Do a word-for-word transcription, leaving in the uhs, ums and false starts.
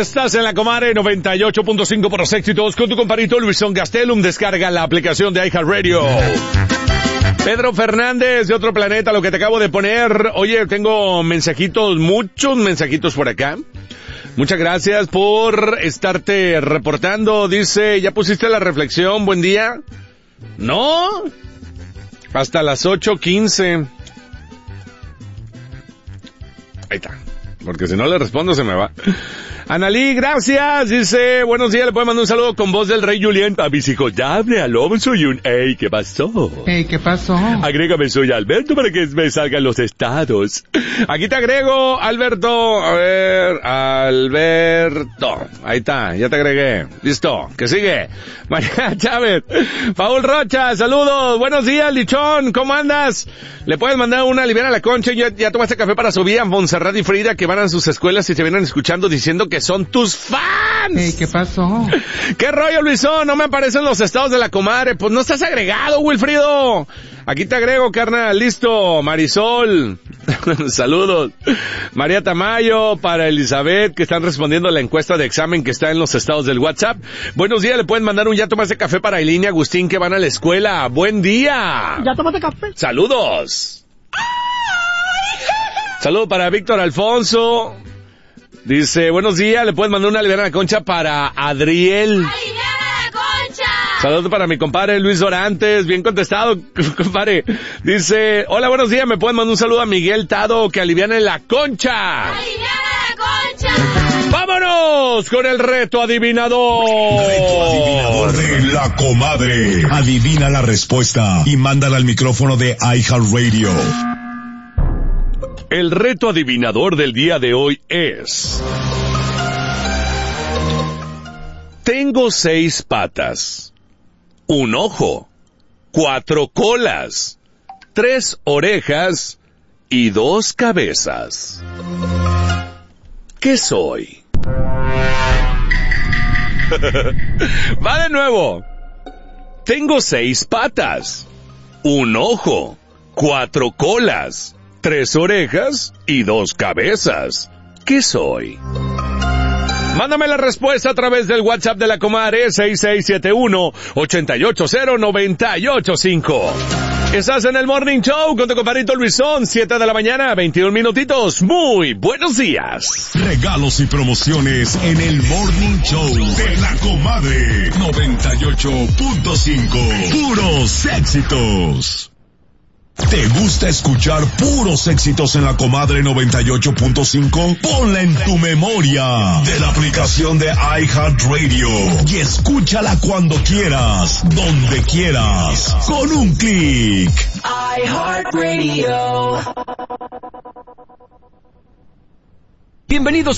estás en la Comadre noventa y ocho punto cinco por los éxitos con tu compadrito Luisón Gastelum. Descarga la aplicación de iHeartRadio. Pedro Fernández de Otro Planeta, lo que te acabo de poner. Oye, tengo mensajitos, muchos mensajitos por acá. Muchas gracias por estarte reportando. Dice, ¿ya pusiste la reflexión? Buen día. ¿No? Hasta las ocho quince. Ahí está. Porque si no le respondo se me va. Analí, gracias. Dice, buenos días, le puedo mandar un saludo con voz del rey Julián a mis hijos Dafne, Alonso y un ey, ¿qué pasó? Ey, ¿qué pasó? Agrégame, soy Alberto para que me salgan los estados. Aquí te agrego, Alberto. A ver, Alberto. Ahí está, ya te agregué. Listo, ¿qué sigue? María Chávez. Paul Rocha, saludos. Buenos días, Lichón, ¿cómo andas? Le puedes mandar una liviana a la Concha. Ya, ya tomaste café para Sofía, Montserrat y Frida, que van a sus escuelas y se vienen escuchando diciendo que son tus fans. Ey, ¿qué pasó? ¿Qué rollo, Luisón? No me aparecen los estados de la comadre. Pues no estás agregado, Wilfrido. Aquí te agrego, carnal. Listo. Marisol. Saludos. María Tamayo, para Elizabeth, que están respondiendo a la encuesta de examen que está en los estados del WhatsApp. Buenos días. Le pueden mandar un ya tomaste café para Eileen y Agustín, que van a la escuela. Buen día. ¿Ya tomaste café? Saludos. Saludos para Víctor Alfonso. Dice, buenos días, le puedes mandar una liviana a la Concha para Adriel. ¡Aliviana la Concha! Saludos para mi compadre Luis Dorantes, bien contestado, compadre. Dice, hola, buenos días, me pueden mandar un saludo a Miguel Tado, que aliviane la Concha. ¡Aliviana la Concha! ¡Vámonos con el reto adivinador! Reto adivinador de la comadre. Adivina la respuesta y mándala al micrófono de iHeartRadio. El reto adivinador del día de hoy es: tengo seis patas, un ojo, cuatro colas, tres orejas y dos cabezas. ¿Qué soy? Va de nuevo. Tengo seis patas, un ojo, cuatro colas, tres orejas y dos cabezas. ¿Qué soy? Mándame la respuesta a través del WhatsApp de la comadre seis seis siete uno, ocho ocho cero, nueve ocho cinco. Estás en el Morning Show con tu compadrito Luisón, siete de la mañana, veintiún minutitos. Muy buenos días. Regalos y promociones en el Morning Show de la comadre noventa y ocho punto cinco. Puros éxitos. ¿Te gusta escuchar puros éxitos en la comadre noventa y ocho punto cinco? Ponla en tu memoria de la aplicación de iHeartRadio y escúchala cuando quieras, donde quieras, con un clic. iHeartRadio. Bienvenidos